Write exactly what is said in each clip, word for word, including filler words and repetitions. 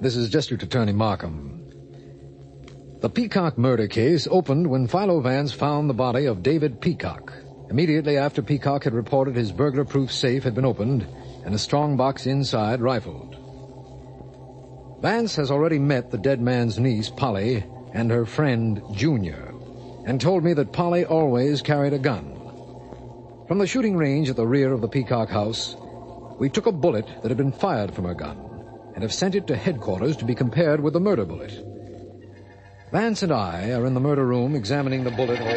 This is District Attorney Markham. The Peacock murder case opened when Philo Vance found the body of David Peacock. Immediately after Peacock had reported his burglar-proof safe had been opened and a strong box inside rifled. Vance has already met the dead man's niece, Polly, and her friend, Junior, and told me that Polly always carried a gun. From the shooting range at the rear of the Peacock house, we took a bullet that had been fired from her gun and have sent it to headquarters to be compared with the murder bullet. Vance and I are in the murder room examining the bullet hole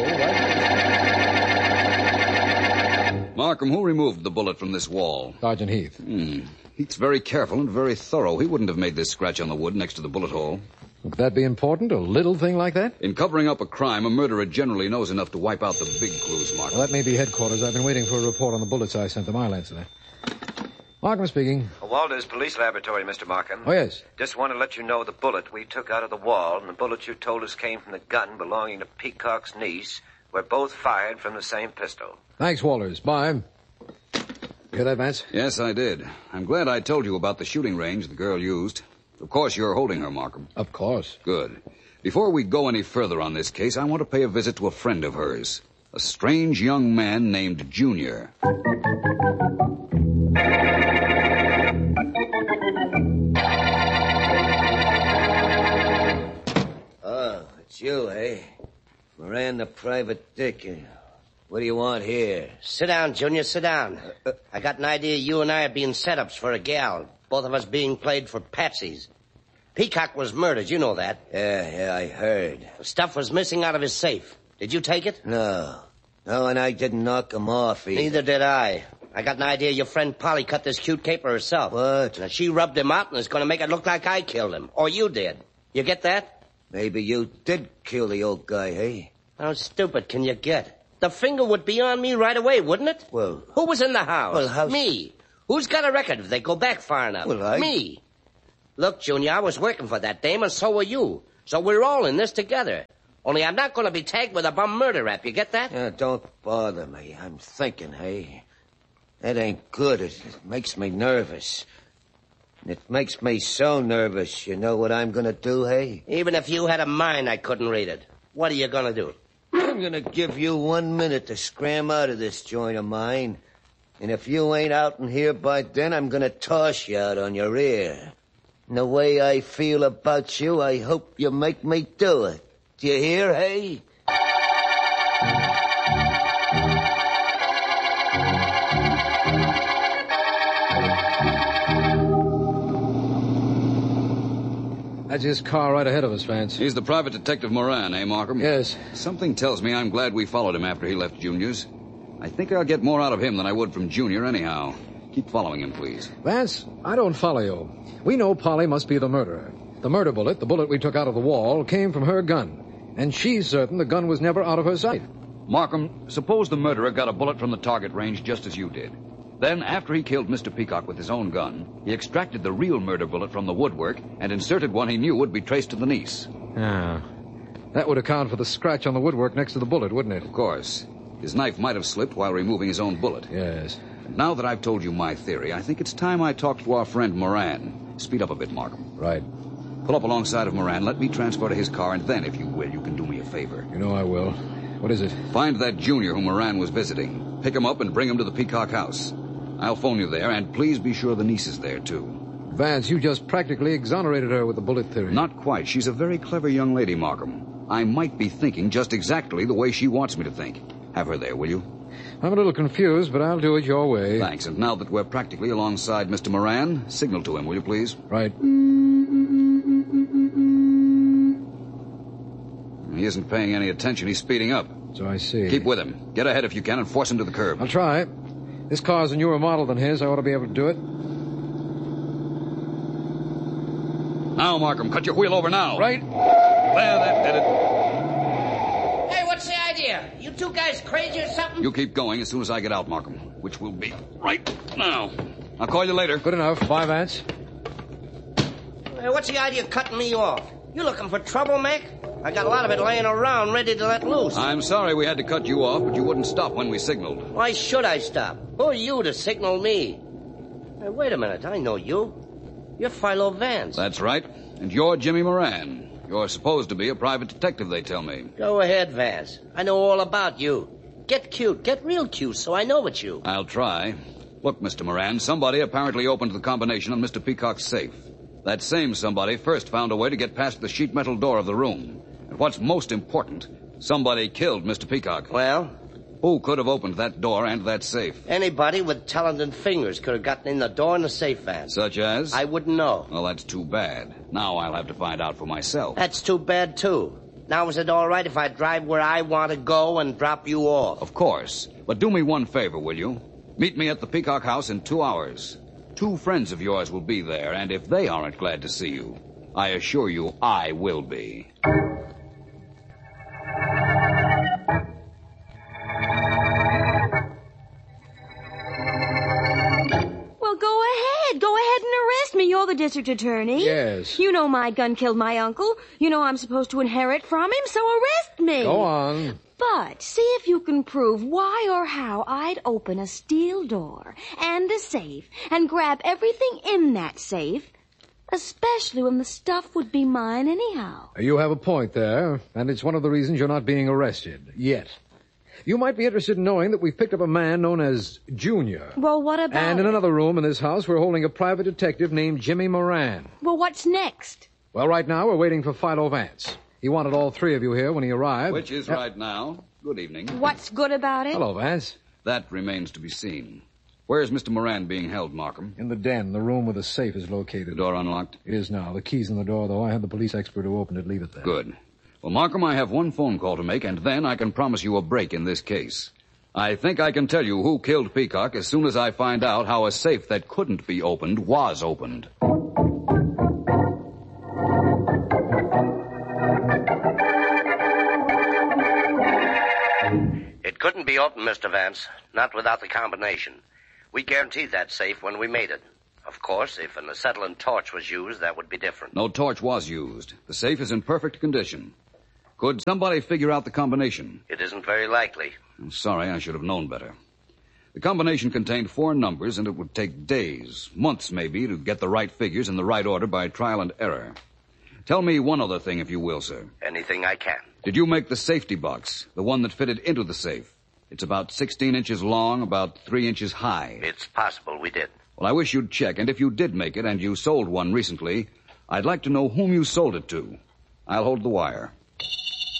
right... Markham, who removed the bullet from this wall? Sergeant Heath. Hmm. Heath's very careful and very thorough. He wouldn't have made this scratch on the wood next to the bullet hole. Would that be important, a little thing like that? In covering up a crime, a murderer generally knows enough to wipe out the big clues, Markham. Well, that may be headquarters. I've been waiting for a report on the bullets I sent them. I'll answer that. Markham speaking. Walters Police Laboratory, Mister Markham. Oh, yes. Just want to let you know the bullet we took out of the wall and the bullet you told us came from the gun belonging to Peacock's niece were both fired from the same pistol. Thanks, Walters. Bye. Hear that, Vance? Yes, I did. I'm glad I told you about the shooting range the girl used. Of course, you're holding her, Markham. Of course. Good. Before we go any further on this case, I want to pay a visit to a friend of hers, a strange young man named Junior. Oh, it's you, eh? Moran the private dick. What do you want here? Sit down, Junior, sit down. Uh, uh, I got an idea you and I are being setups for a gal. Both of us being played for patsies. Peacock was murdered, you know that. Yeah, yeah, I heard. The stuff was missing out of his safe. Did you take it? No. No, and I didn't knock him off either. Neither did I. I got an idea your friend Polly cut this cute caper herself. What? Now, she rubbed him out and is going to make it look like I killed him. Or you did. You get that? Maybe you did kill the old guy, eh? How stupid can you get? The finger would be on me right away, wouldn't it? Well... Who was in the house? Well, how... Me. Who's got a record if they go back far enough? Well, I... Me. Look, Junior, I was working for that dame, and so were you. So we're all in this together. Only I'm not going to be tagged with a bum murder rap. You get that? Yeah, don't bother me. I'm thinking, hey? That ain't good. It, it makes me nervous. It makes me so nervous. You know what I'm going to do, hey? Even if you had a mind, I couldn't read it. What are you going to do? I'm going to give you one minute to scram out of this joint of mine. And if you ain't out in here by then, I'm going to toss you out on your ear. And the way I feel about you, I hope you make me do it. Do you hear, hey? That's his car right ahead of us, Vance. He's the private detective Moran, eh, Markham? Yes. Something tells me I'm glad we followed him after he left Junior's. I think I'll get more out of him than I would from Junior anyhow. Keep following him, please. Vance, I don't follow you. We know Polly must be the murderer. The murder bullet, the bullet we took out of the wall, came from her gun. And she's certain the gun was never out of her sight. Markham, suppose the murderer got a bullet from the target range just as you did. Then, after he killed Mister Peacock with his own gun, he extracted the real murder bullet from the woodwork and inserted one he knew would be traced to the niece. Yeah. That would account for the scratch on the woodwork next to the bullet, wouldn't it? Of course. His knife might have slipped while removing his own bullet. Yes. Now that I've told you my theory, I think it's time I talked to our friend Moran. Speed up a bit, Markham. Right. Pull up alongside of Moran, let me transfer to his car, and then, if you will, you can do me a favor. You know I will. What is it? Find that Junior who Moran was visiting. Pick him up and bring him to the Peacock house. I'll phone you there, and please be sure the niece is there, too. Vance, you just practically exonerated her with the bullet theory. Not quite. She's a very clever young lady, Markham. I might be thinking just exactly the way she wants me to think. Have her there, will you? I'm a little confused, but I'll do it your way. Thanks. And now that we're practically alongside Mister Moran, signal to him, will you, please? Right. He isn't paying any attention. He's speeding up. So I see. Keep with him. Get ahead if you can and force him to the curb. I'll try. This car's a newer model than his. I ought to be able to do it. Now, Markham, cut your wheel over now. Right. There, that did it. Hey, what's the idea? You two guys crazy or something? You keep going as soon as I get out, Markham, which will be right now. I'll call you later. Good enough. Bye, Vance. Hey, what's the idea of cutting me off? You looking for trouble, Mac? I got a lot of it laying around ready to let loose. I'm sorry we had to cut you off, but you wouldn't stop when we signaled. Why should I stop? Who are you to signal me? Hey, wait a minute. I know you. You're Philo Vance. That's right. And you're Jimmy Moran. You're supposed to be a private detective, they tell me. Go ahead, Vance. I know all about you. Get cute. Get real cute so I know it's you. I'll try. Look, Mister Moran, somebody apparently opened the combination on Mister Peacock's safe. That same somebody first found a way to get past the sheet metal door of the room. And what's most important, somebody killed Mister Peacock. Well? Who could have opened that door and that safe? Anybody with talented fingers could have gotten in the door and the safe, Vance. Such as? I wouldn't know. Well, that's too bad. Now I'll have to find out for myself. That's too bad, too. Now, is it all right if I drive where I want to go and drop you off? Of course. But do me one favor, will you? Meet me at the Peacock House in two hours. Two friends of yours will be there, and if they aren't glad to see you, I assure you I will be. Well, go ahead. Go ahead and arrest me. You're the district attorney. Yes. You know my gun killed my uncle. You know I'm supposed to inherit from him, so arrest me. Go on. But see if you can prove why or how I'd open a steel door and a safe and grab everything in that safe, especially when the stuff would be mine anyhow. You have a point there, and it's one of the reasons you're not being arrested. Yet. You might be interested in knowing that we've picked up a man known as Junior. Well, what about And in it? another room in this house, we're holding a private detective named Jimmy Moran. Well, what's next? Well, right now, we're waiting for Philo Vance. He wanted all three of you here when he arrived. Which is Uh, right now. Good evening. What's good about it? Hello, Vance. That remains to be seen. Where is Mister Moran being held, Markham? In the den, the room where the safe is The located. door unlocked? It is now. The key's in the door, though. I had the police expert who opened it leave it there. Good. Well, Markham, I have one phone call to make, and then I can promise you a break in this case. I think I can tell you who killed Peacock as soon as I find out how a safe that couldn't be opened was opened. It couldn't be opened, Mister Vance. Not without the combination. We guaranteed that safe when we made it. Of course, if an acetylene torch was used, that would be different. No torch was used. The safe is in perfect condition. Could somebody figure out the combination? It isn't very likely. I'm sorry, I should have known better. The combination contained four numbers, and it would take days, months maybe, to get the right figures in the right order by trial and error. Tell me one other thing, if you will, sir. Anything I can. Did you make the safety box, the one that fitted into the safe? It's about sixteen inches long, about three inches high. It's possible we did. Well, I wish you'd check, and if you did make it and you sold one recently, I'd like to know whom you sold it to. I'll hold the wire.